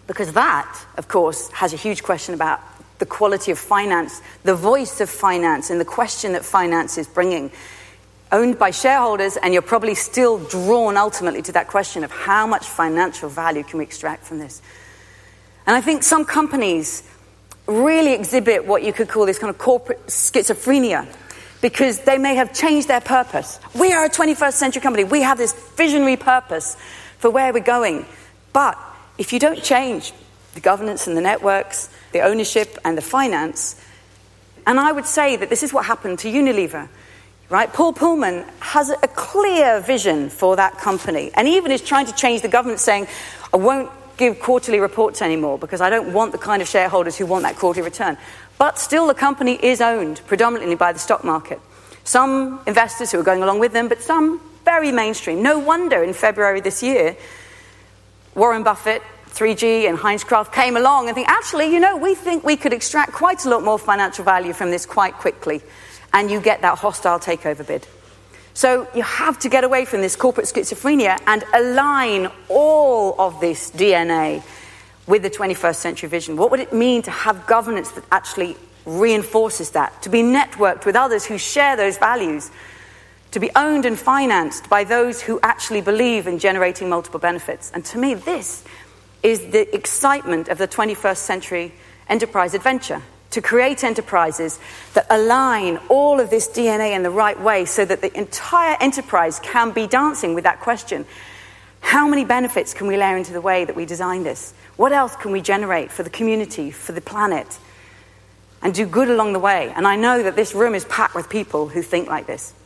Because that, of course, has a huge question about the quality of finance, the voice of finance, and the question that finance is bringing. Owned by shareholders, and you're probably still drawn ultimately to that question of how much financial value can we extract from this. And I think some companies really exhibit what you could call this kind of corporate schizophrenia, because they may have changed their purpose. We are a 21st century company. We have this visionary purpose for where we're going. But if you don't change the governance and the networks, the ownership and the finance, and I would say that this is what happened to Unilever, right? Paul Pullman has a clear vision for that company, and even is trying to change the governance, saying, I won't give quarterly reports anymore because I don't want the kind of shareholders who want that quarterly return. But still the company is owned predominantly by the stock market. Some investors who are going along with them, but some very mainstream. No wonder in February this year, Warren Buffett, 3G and Heinz Kraft came along and think, actually, we think we could extract quite a lot more financial value from this quite quickly. And you get that hostile takeover bid. So you have to get away from this corporate schizophrenia and align all of this DNA with the 21st century vision. What would it mean to have governance that actually reinforces that? To be networked with others who share those values? To be owned and financed by those who actually believe in generating multiple benefits? And to me, this is the excitement of the 21st century enterprise adventure. To create enterprises that align all of this DNA in the right way so that the entire enterprise can be dancing with that question. How many benefits can we layer into the way that we design this? What else can we generate for the community, for the planet, and do good along the way? And I know that this room is packed with people who think like this.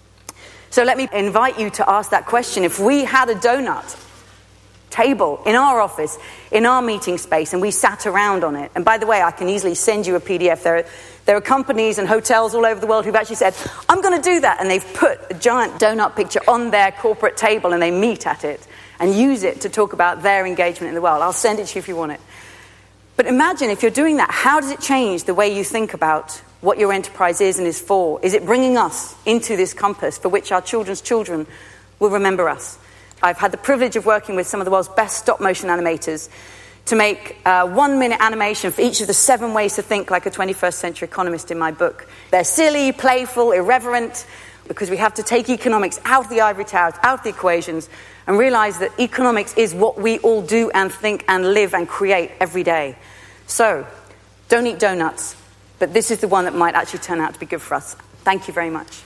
So let me invite you to ask that question. If we had a donut table in our office, in our meeting space, and we sat around on it. And by the way, I can easily send you a PDF. There are companies and hotels all over the world who've actually said, I'm going to do that. And they've put a giant donut picture on their corporate table and they meet at it and use it to talk about their engagement in the world. I'll send it to you if you want it. But imagine if you're doing that, how does it change the way you think about what your enterprise is and is for? Is it bringing us into this compass for which our children's children will remember us? I've had the privilege of working with some of the world's best stop-motion animators to make 1-minute animation for each of the 7 ways to think like a 21st century economist in my book. They're silly, playful, irreverent, because we have to take economics out of the ivory towers, out of the equations, and realize that economics is what we all do and think and live and create every day. So, don't eat donuts, but this is the one that might actually turn out to be good for us. Thank you very much.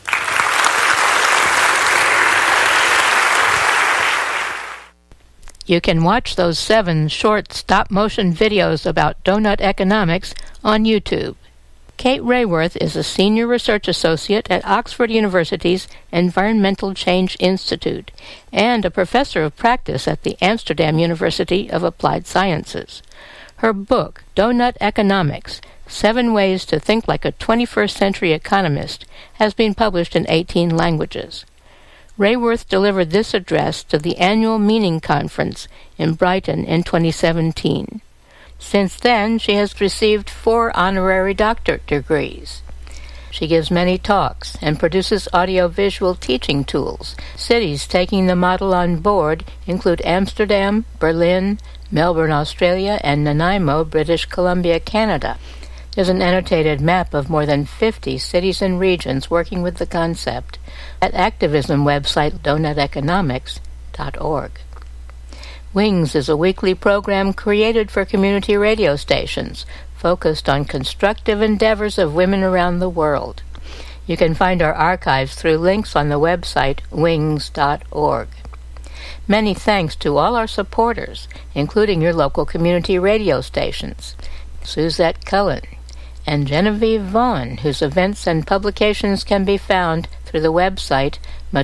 You can watch those 7 short stop-motion videos about donut economics on YouTube. Kate Raworth is a senior research associate at Oxford University's Environmental Change Institute and a professor of practice at the Amsterdam University of Applied Sciences. Her book, Donut Economics, 7 Ways to Think Like a 21st Century Economist, has been published in 18 languages. Raworth delivered this address to the annual Meaning Conference in Brighton in 2017. Since then, she has received 4 honorary doctorate degrees. She gives many talks and produces audio-visual teaching tools. Cities taking the model on board include Amsterdam, Berlin, Melbourne, Australia, and Nanaimo, British Columbia, Canada. There's an annotated map of more than 50 cities and regions working with the concept at activism website donuteconomics.org. Wings is a weekly program created for community radio stations focused on constructive endeavors of women around the world. You can find our archives through links on the website wings.org. Many thanks to all our supporters, including your local community radio stations, Suzette Cullen, and Genevieve Vaughn, whose events and publications can be found through the website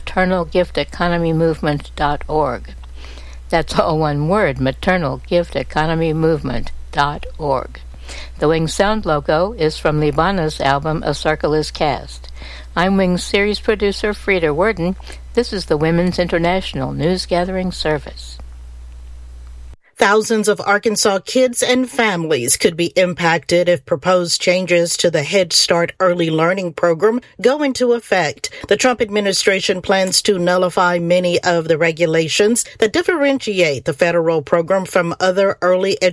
maternalgifteconomymovement.org. That's all one word, maternalgifteconomymovement.org. The Wings sound logo is from Libana's album A Circle is Cast. I'm Wings series producer Frida Worden. This is the Women's International News Gathering Service. Thousands of Arkansas kids and families could be impacted if proposed changes to the Head Start Early Learning Program go into effect. The Trump administration plans to nullify many of the regulations that differentiate the federal program from other early education